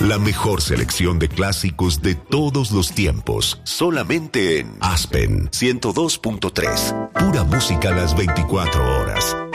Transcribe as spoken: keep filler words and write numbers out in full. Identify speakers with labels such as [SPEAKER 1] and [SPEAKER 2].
[SPEAKER 1] La mejor selección de clásicos de todos los tiempos, solamente en Aspen ciento dos punto tres. Pura música a las veinticuatro horas.